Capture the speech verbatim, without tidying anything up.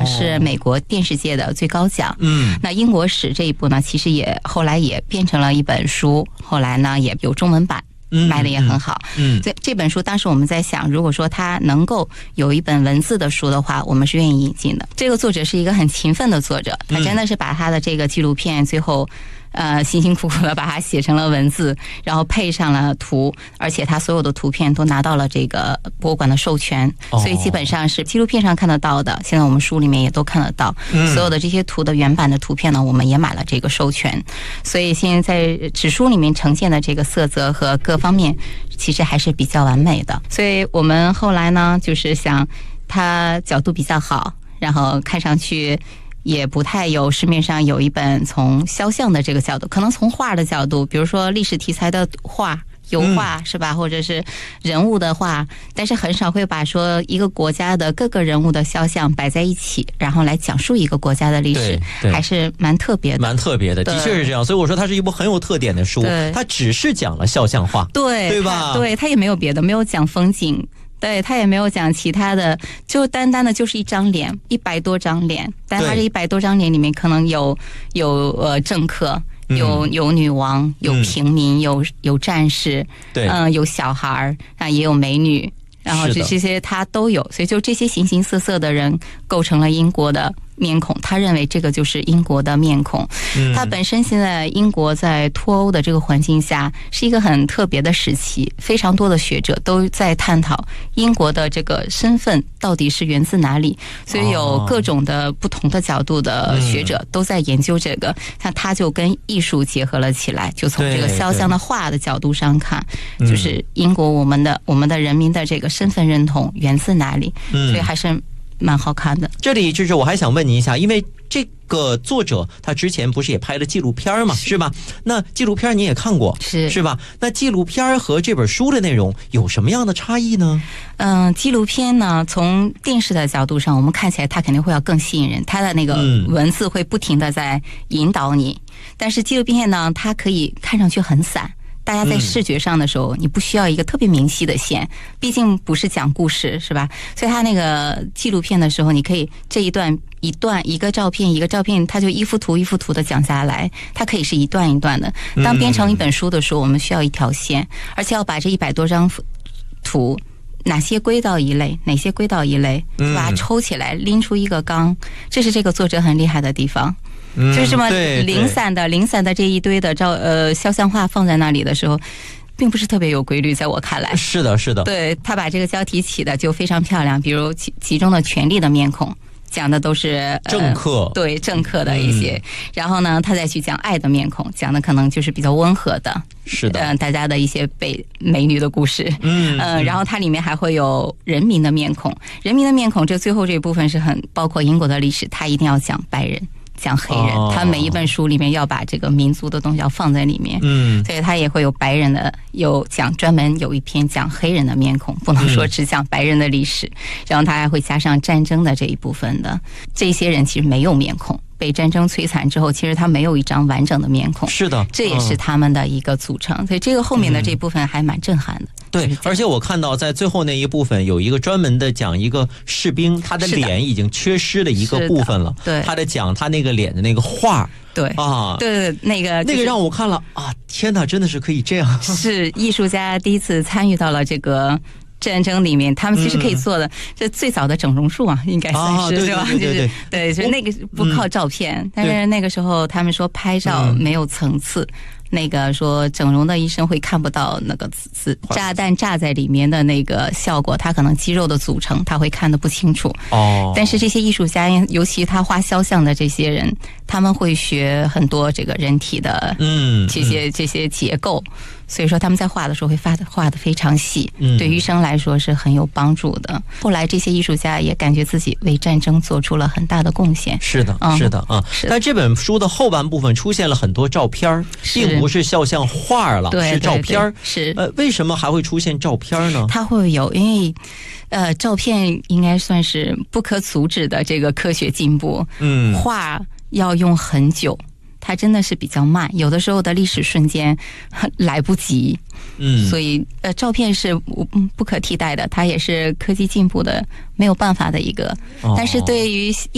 是美国电视界的最高奖。 嗯， 那英国史这一部呢，其实也后来也变成了一本书，后来呢也有中文版。卖的也很好， 嗯， 所以这本书当时我们在想，如果说它能够有一本文字的书的话，我们是愿意引进的。这个作者是一个很勤奋的作者，他真的是把他的这个纪录片最后呃辛辛苦苦的把它写成了文字，然后配上了图，而且他所有的图片都拿到了这个博物馆的授权，所以基本上是纪录片上看得到的，现在我们书里面也都看得到。所有的这些图的原版的图片呢，我们也买了这个授权，所以现在在纸书里面呈现的这个色泽和各方面其实还是比较完美的。所以我们后来呢，就是想它角度比较好，然后看上去也不太有市面上有一本从肖像的这个角度，可能从画的角度，比如说历史题材的画油画、嗯、是吧，或者是人物的画，但是很少会把说一个国家的各个人物的肖像摆在一起，然后来讲述一个国家的历史，还是蛮特别的， 蛮特别的，的确是这样。所以我说它是一部很有特点的书，它只是讲了肖像画， 对对吧？ 对，它也没有别的，没有讲风景。对，他也没有讲其他的，就单单的就是一张脸，一百多张脸，但他这一百多张脸里面可能有有呃政客，有有女王，有平民，嗯、有有战士， 对， 嗯、呃，有小孩啊，也有美女，然后这这些他都有，所以就这些形形色色的人构成了英国的面孔，他认为这个就是英国的面孔。嗯、他本身现在英国在脱欧的这个环境下是一个很特别的时期，非常多的学者都在探讨英国的这个身份到底是源自哪里，所以有各种的不同的角度的学者都在研究这个。像他就跟艺术结合了起来，就从这个肖像的画的角度上看，就是英国我们的我们的人民的这个身份认同源自哪里，所以还是蛮好看的。 这里就是我还想问您一下，因为这个作者他之前不是也拍了纪录片嘛，是吧？那纪录片你也看过， 是是吧？那纪录片和这本书的内容有什么样的差异呢？ 嗯、呃，纪录片呢，从电视的角度上，我们看起来它肯定会要更吸引人，它的那个文字会不停的在引导你。嗯、但是纪录片呢，它可以看上去很散。大家在视觉上的时候，你不需要一个特别明晰的线，毕竟不是讲故事，是吧？所以它那个纪录片的时候，你可以这一段一段一个照片一个照片，它就一幅图一幅图的讲下来，它可以是一段一段的。当编成一本书的时候，我们需要一条线，而且要把这一百多张图，哪些归到一类，哪些归到一类，把它抽起来，拎出一个纲，这是这个作者很厉害的地方。就是这么零散的、零散的这一堆的照呃肖像画放在那里的时候，并不是特别有规律，在我看来。 是的，是的。 对，他把这个标题起的就非常漂亮，比如其其中的权力的面孔，讲的都是政客、呃， 对政客的一些、嗯。然后呢，他再去讲爱的面孔，讲的可能就是比较温和的， 是的， 呃，大家的一些被美女的故事。嗯嗯、呃，然后它里面还会有人民的面孔，人民的面孔，这最后这部分是很包括英国的历史，他一定要讲白人。讲黑人，他每一本书里面要把这个民族的东西要放在里面，嗯，所以他也会有白人的，有讲专门有一篇讲黑人的面孔，不能说只讲白人的历史，然后他还会加上战争的这一部分的，这些人其实没有面孔。被战争摧残之后，其实他没有一张完整的面孔， 是的， 这也是他们的一个组成，所以这个后面的这部分还蛮震撼的。 对，而且我看到在最后那一部分有一个专门的讲一个士兵，他的脸已经缺失了一个部分了， 对， 他的讲他那个脸的那个画， 对啊，对，那个、就是、 那个让我看了啊，天哪，真的是可以这样， 是艺术家第一次参与到了这个。战争里面，他们其实可以做的，嗯、这最早的整容术啊，应该算是、 啊、对对吧？ 对对对对， 就是对，就是那个不靠照片，嗯、但是那个时候他们说拍照没有层次。嗯那个说整容的医生会看不到那个子炸弹炸在里面的那个效果，他可能肌肉的组成他会看得不清楚。哦，但是这些艺术家，尤其他画肖像的这些人，他们会学很多这个人体的嗯这些这些结构，所以说他们在画的时候会画的画的非常细，嗯，对医生来说是很有帮助的。后来这些艺术家也感觉自己为战争做出了很大的贡献。 是的，嗯、是的啊。但这本书的后半部分出现了很多照片，并不是肖像画了， 对， 是照片。 对对是呃，为什么还会出现照片呢？ 它会有，因为呃，照片应该算是不可阻止的这个科学进步。嗯，画要用很久，它真的是比较慢，有的时候的历史瞬间来不及。嗯，所以呃，照片是不可替代的，它也是科技进步的没有办法的一个。哦、但是对于